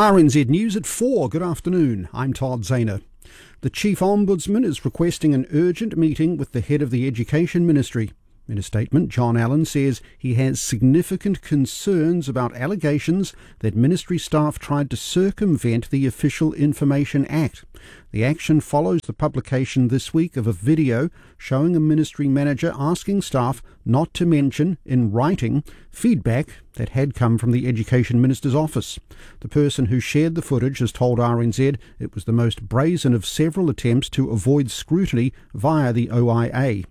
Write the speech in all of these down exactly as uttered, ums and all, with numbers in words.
R N Z News at four. Good afternoon. I'm Todd Zahner. The Chief Ombudsman is requesting an urgent meeting with the head of the Education Ministry. In a statement, John Allen says he has significant concerns about allegations that ministry staff tried to circumvent the Official Information Act. The action follows the publication this week of a video showing a ministry manager asking staff not to mention, in writing, feedback that had come from the Education Minister's office. The person who shared the footage has told R N Z it was the most brazen of several attempts to avoid scrutiny via the O I A.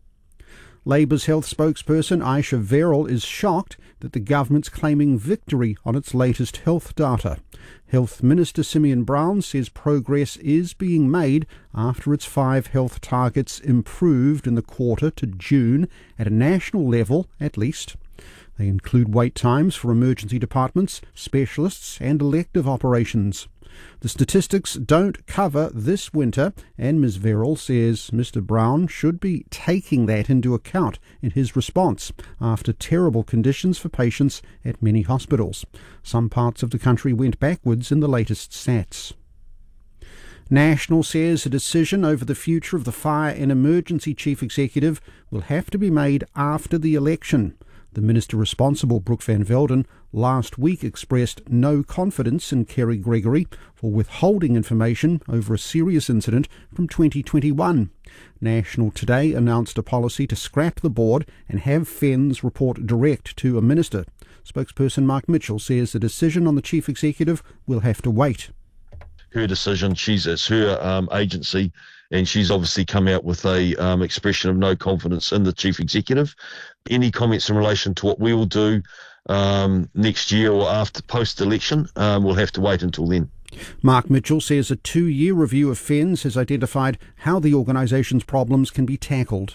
Labour's health spokesperson Aisha Verrall is shocked that the government's claiming victory on its latest health data. Health Minister Simeon Brown says progress is being made after its five health targets improved in the quarter to June at a national level at least. They include wait times for emergency departments, specialists and elective operations. The statistics don't cover this winter, and Miz Verrall says Mister Brown should be taking that into account in his response after terrible conditions for patients at many hospitals. Some parts of the country went backwards in the latest stats. National says a decision over the future of the Fire and Emergency Chief Executive will have to be made after the election. The minister responsible, Brooke Van Velden, last week expressed no confidence in Kerry Gregory for withholding information over a serious incident from twenty twenty-one. National today announced a policy to scrap the board and have F E N S report direct to a minister. Spokesperson Mark Mitchell says the decision on the chief executive will have to wait. Her decision, she's it's her um, agency, and she's obviously come out with a um, expression of no confidence in the chief executive. Any comments in relation to what we will do um, next year or after post-election, um, we'll have to wait until then. Mark Mitchell says a two-year review of F E N S has identified how the organisation's problems can be tackled.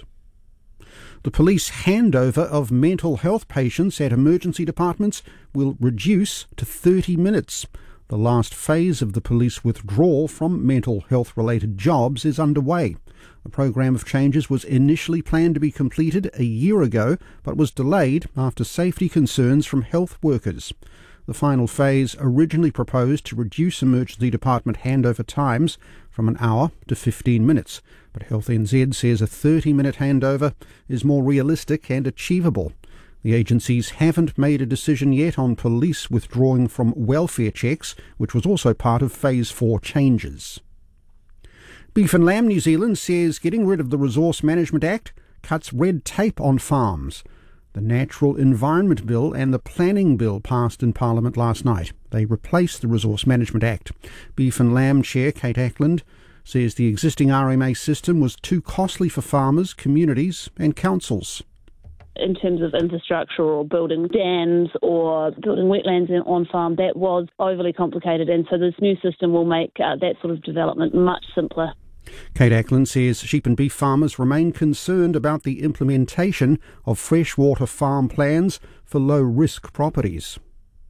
The police handover of mental health patients at emergency departments will reduce to thirty minutes. The last phase of the police withdrawal from mental health-related jobs is underway. A program of changes was initially planned to be completed a year ago, but was delayed after safety concerns from health workers. The final phase originally proposed to reduce emergency department handover times from an hour to fifteen minutes, but Health N Z says a thirty-minute handover is more realistic and achievable. The agencies haven't made a decision yet on police withdrawing from welfare checks, which was also part of Phase four changes. Beef and Lamb New Zealand says getting rid of the Resource Management Act cuts red tape on farms. The Natural Environment Bill and the Planning Bill passed in Parliament last night. They replaced the Resource Management Act. Beef and Lamb Chair Kate Ackland says the existing R M A system was too costly for farmers, communities and councils. In terms of infrastructure or building dams or building wetlands on farm, that was overly complicated, and so this new system will make uh, that sort of development much simpler. Kate Ackland says sheep and beef farmers remain concerned about the implementation of freshwater farm plans for low-risk properties.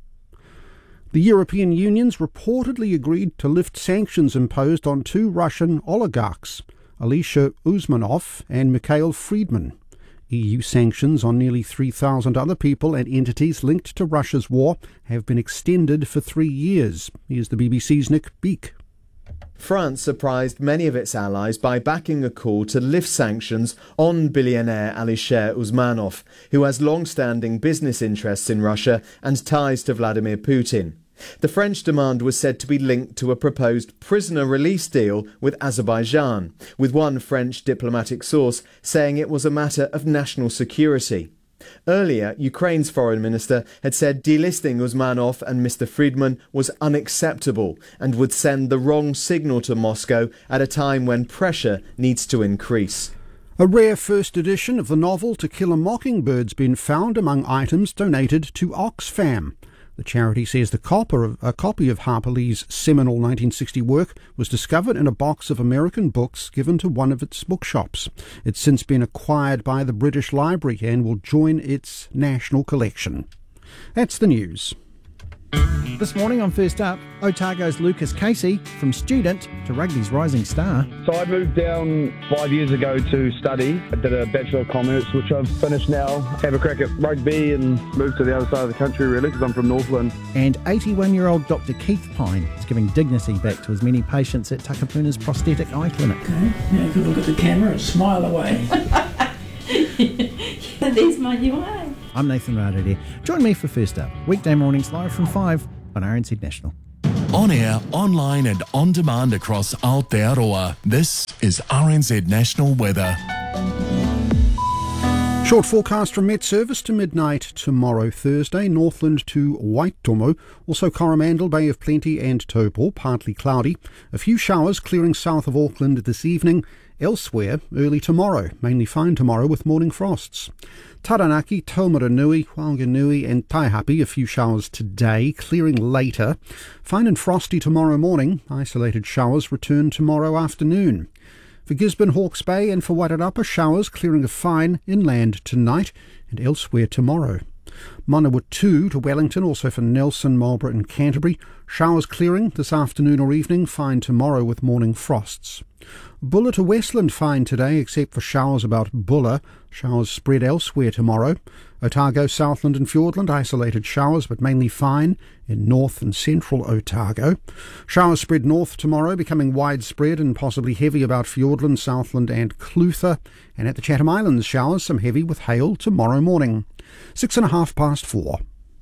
The European Union's reportedly agreed to lift sanctions imposed on two Russian oligarchs, Alisher Usmanov and Mikhail Friedman. E U sanctions on nearly three thousand other people and entities linked to Russia's war have been extended for three years. Here's the B B C's Nick Beak. France surprised many of its allies by backing a call to lift sanctions on billionaire Alisher Usmanov, who has long-standing business interests in Russia and ties to Vladimir Putin. The French demand was said to be linked to a proposed prisoner release deal with Azerbaijan, with one French diplomatic source saying it was a matter of national security. Earlier, Ukraine's foreign minister had said delisting Usmanov and Mister Friedman was unacceptable and would send the wrong signal to Moscow at a time when pressure needs to increase. A rare first edition of the novel To Kill a Mockingbird's been found among items donated to Oxfam. The charity says the copper, a copy of Harper Lee's seminal nineteen sixty work was discovered in a box of American books given to one of its bookshops. It's since been acquired by the British Library and will join its national collection. That's the news. This morning on First Up, Otago's Lucas Casey, from student to rugby's rising star. So I moved down five years ago to study. I did a Bachelor of Commerce, which I've finished now. Have a crack at rugby and moved to the other side of the country, really, because I'm from Northland. And eighty-one-year-old Doctor Keith Pine is giving dignity back to his many patients at Takapuna's prosthetic eye clinic. Okay, now good look at the camera and smile away. There's my new eye. I'm Nathan Rada here. Join me for First Up, weekday mornings live from five on R N Z National. On air, online and on demand across Aotearoa. This is R N Z National Weather. Short forecast from Met Service to midnight tomorrow, Thursday. Northland to Waitomo. Also Coromandel, Bay of Plenty and Taupo, partly cloudy. A few showers clearing south of Auckland this evening. Elsewhere, early tomorrow. Mainly fine tomorrow with morning frosts. Taranaki, Taumaranui, Whanganui and Taihape, a few showers today, clearing later. Fine and frosty tomorrow morning. Isolated showers return tomorrow afternoon. For Gisborne, Hawke's Bay and for Wairarapa, showers clearing a fine inland tonight and elsewhere tomorrow. Manawatu to Wellington, also for Nelson, Marlborough and Canterbury. Showers clearing this afternoon or evening, fine tomorrow with morning frosts. Bulla to Westland fine today, except for showers about Bulla. Showers spread elsewhere tomorrow. Otago, Southland and Fiordland, isolated showers, but mainly fine in north and central Otago. Showers spread north tomorrow, becoming widespread and possibly heavy about Fiordland, Southland and Clutha. And at the Chatham Islands, showers, some heavy with hail tomorrow morning. Six and a half past four.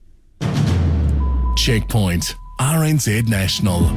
Checkpoint, R N Z National.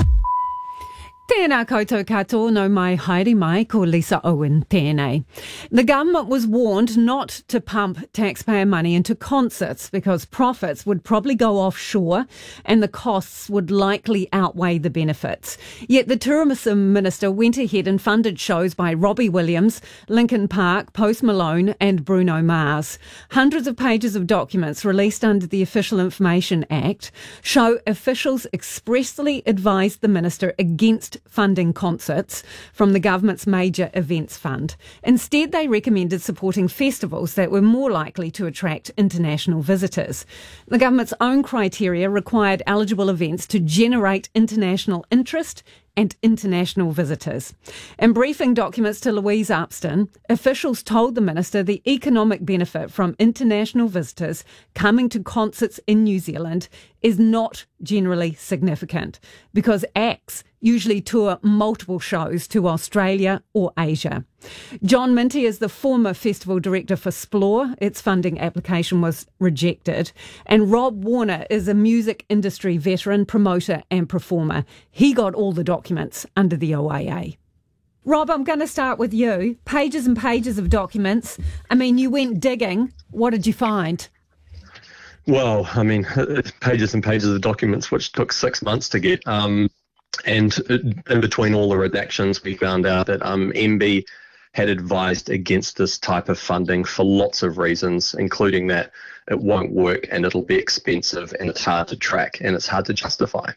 Tēnā koutou katoa, no mai haere mai, ko Lisa Owen tēnei. The government was warned not to pump taxpayer money into concerts because profits would probably go offshore and the costs would likely outweigh the benefits. Yet the tourism minister went ahead and funded shows by Robbie Williams, Linkin Park, Post Malone and Bruno Mars. Hundreds of pages of documents released under the Official Information Act show officials expressly advised the minister against funding concerts from the government's major events fund. Instead, they recommended supporting festivals that were more likely to attract international visitors. The government's own criteria required eligible events to generate international interest and international visitors. In briefing documents to Louise Upston, officials told the minister the economic benefit from international visitors coming to concerts in New Zealand is not generally significant because acts usually tour multiple shows to Australia or Asia. John Minty is the former festival director for Splore. Its funding application was rejected. And Rob Warner is a music industry veteran, promoter and performer. He got all the documents under the O A A. Rob, I'm going to start with you. Pages and pages of documents. I mean, you went digging. What did you find? Well, I mean, pages and pages of documents, which took six months to get. Um, and in between all the redactions, we found out that um, M B had advised against this type of funding for lots of reasons, including that it won't work and it'll be expensive and it's hard to track and it's hard to justify.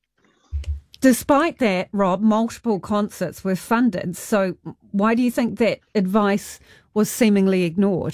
Despite that, Rob, multiple concerts were funded. So why do you think that advice was seemingly ignored?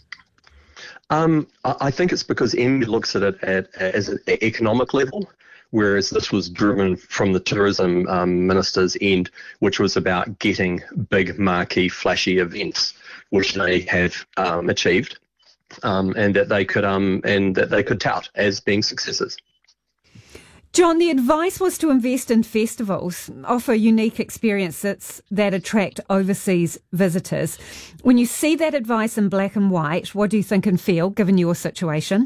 Um, I think it's because M B looks at it at, as an economic level, whereas this was driven from the tourism um, minister's end, which was about getting big, marquee, flashy events, which they have um, achieved, um, and that they could um, and that they could tout as being successes. John, the advice was to invest in festivals, offer unique experiences that attract overseas visitors. When you see that advice in black and white, what do you think and feel, given your situation?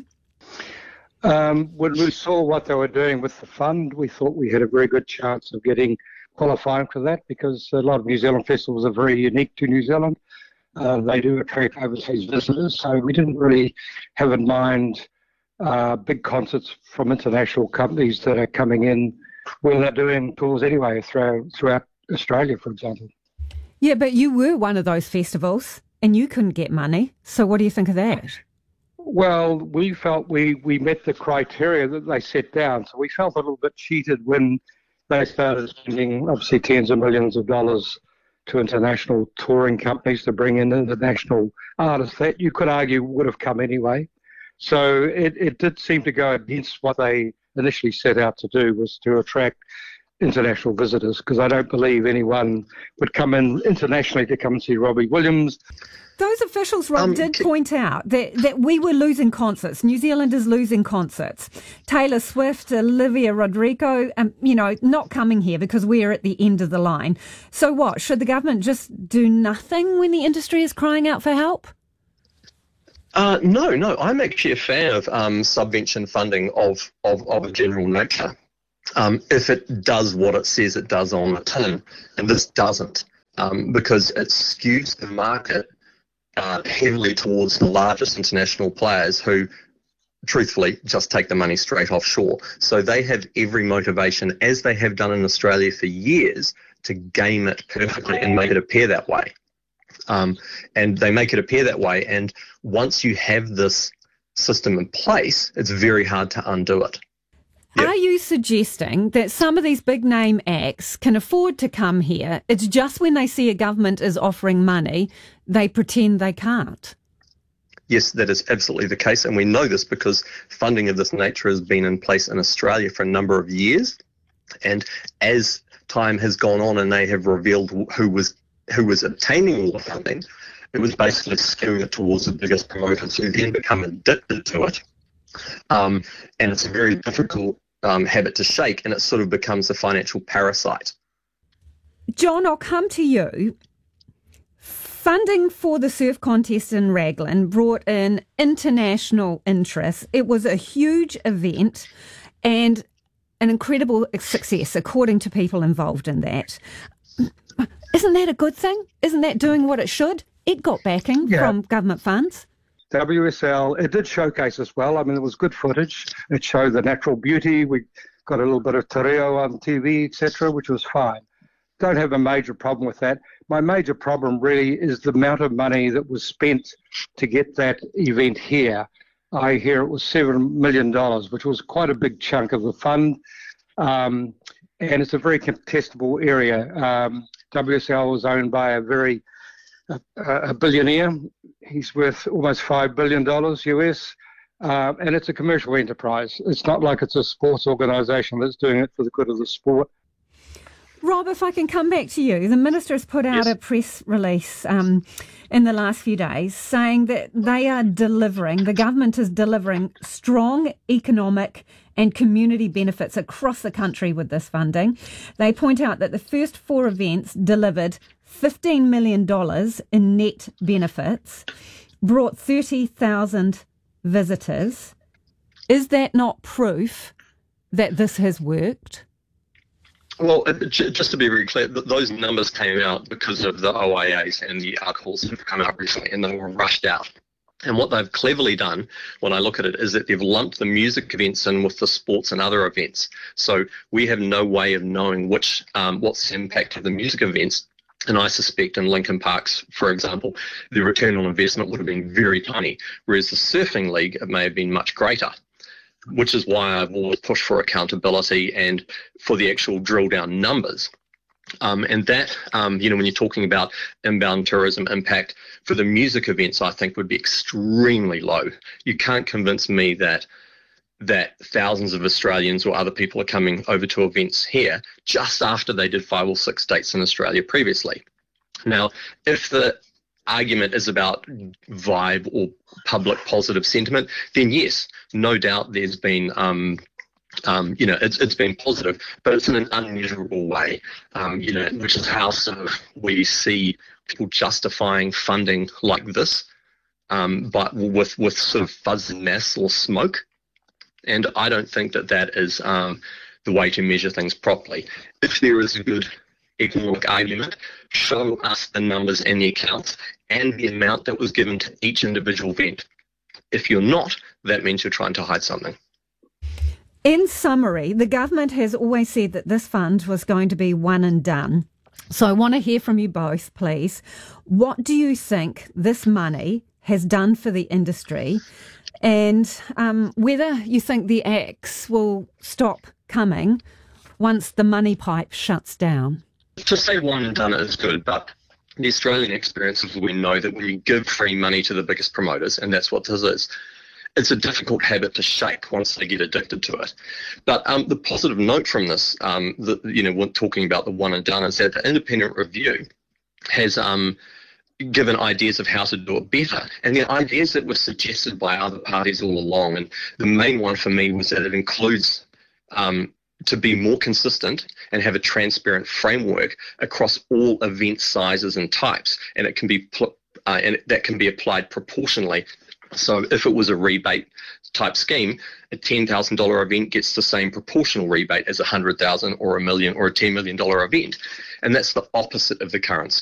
Um, when we saw what they were doing with the fund, we thought we had a very good chance of getting qualifying for that because a lot of New Zealand festivals are very unique to New Zealand. Uh, they do attract overseas visitors, so we didn't really have in mind uh, big concerts from international companies that are coming in where they're doing tours anyway throughout, throughout Australia, for example. Yeah, but you were one of those festivals and you couldn't get money, so what do you think of that? Well, we felt we, we met the criteria that they set down, so we felt a little bit cheated when they started spending obviously tens of millions of dollars to international touring companies to bring in international artists that you could argue would have come anyway. So it, it did seem to go against what they initially set out to do was to attract international visitors, because I don't believe anyone would come in internationally to come and see Robbie Williams. Those officials, Rob, Um, did c- point out that, that we were losing concerts. New Zealand is losing concerts. Taylor Swift, Olivia Rodrigo, um, you know, not coming here because we're at the end of the line. So what? Should the government just do nothing when the industry is crying out for help? Uh, no, no, I'm actually a fan of um, subvention funding of, of, of a general nature. Um, if it does what it says it does on the tin, and this doesn't, um, because it skews the market uh, heavily towards the largest international players who, truthfully, just take the money straight offshore. So they have every motivation, as they have done in Australia for years, to game it perfectly and make it appear that way. Um, and they make it appear that way, and once you have this system in place, it's very hard to undo it. Yep. Are you suggesting that some of these big name acts can afford to come here? It's just when they see a government is offering money, they pretend they can't. Yes, that is absolutely the case, and we know this because funding of this nature has been in place in Australia for a number of years. And as time has gone on and they have revealed who was who was obtaining all the funding, it was basically skewing it towards the biggest promoters who then become addicted to it. Um, and it's a very difficult um, habit to shake, and it sort of becomes a financial parasite. John, I'll come to you. Funding for the surf contest in Raglan brought in international interest. It was a huge event and an incredible success, according to people involved in that. Isn't that a good thing? Isn't that doing what it should? It got backing Yeah. from government funds. W S L, it did showcase as well. I mean, it was good footage. It showed the natural beauty. We got a little bit of te reo on T V, et cetera, which was fine. Don't have a major problem with that. My major problem really is the amount of money that was spent to get that event here. I hear it was seven million dollars, which was quite a big chunk of the fund. Um, and it's a very contestable area. Um, W S L was owned by a very a, a billionaire. He's worth almost five billion dollars U S, uh, and it's a commercial enterprise. It's not like it's a sports organisation that's doing it for the good of the sport. Rob, if I can come back to you, the Minister has put out Yes. a press release um, in the last few days saying that they are delivering, the government is delivering strong economic and community benefits across the country with this funding. They point out that the first four events delivered fifteen million dollars in net benefits, brought thirty thousand visitors. Is that not proof that this has worked? Well, it- j- just to be very clear, th- those numbers came out because of the O I As and the articles that have come out recently, and they were rushed out. And what they've cleverly done, when I look at it, is that they've lumped the music events in with the sports and other events. So we have no way of knowing which um, what's the impact of the music events. And I suspect in Lincoln Parks, for example, the return on investment would have been very tiny, whereas the surfing league, it may have been much greater, which is why I've always pushed for accountability and for the actual drill down numbers. Um, and that, um, you know, when you're talking about inbound tourism impact for the music events, I think would be extremely low. You can't convince me that that thousands of Australians or other people are coming over to events here just after they did five or six dates in Australia previously. Now, if the argument is about vibe or public positive sentiment, then yes, no doubt there's been, um, um, you know, it's it's been positive, but it's in an unmeasurable way, um, you know, which is how sort of we see people justifying funding like this, um, but with with sort of fuzz and mass or smoke. And I don't think that that is um, the way to measure things properly. If there is a good economic argument, show us the numbers and the accounts and the amount that was given to each individual event. If you're not, that means you're trying to hide something. In summary, the government has always said that this fund was going to be one and done. So I want to hear from you both, please. What do you think this money has done for the industry, and um, whether you think the acts will stop coming once the money pipe shuts down? To say one and done is good, but the Australian experience is we know that when you give free money to the biggest promoters, and that's what this is, it's a difficult habit to shake once they get addicted to it. But um, the positive note from this, um, the, you know, when talking about the one and done, is that the independent review has um, given ideas of how to do it better, and the ideas that were suggested by other parties all along. And the main one for me was that it includes um, to be more consistent and have a transparent framework across all event sizes and types, and it can be pl- uh, and that can be applied proportionally. So if it was a rebate type scheme, a ten thousand dollars event gets the same proportional rebate as a one hundred thousand dollars or a million or a ten million dollars event. And that's the opposite of the current